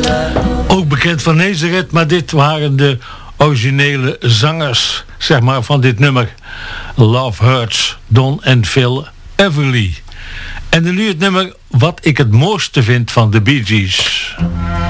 Ook bekend van Nazareth, maar dit waren de originele zangers, zeg maar, van dit nummer. Love Hurts, Don en Phil Everly. En dan nu het nummer wat ik het mooiste vind van de Bee Gees.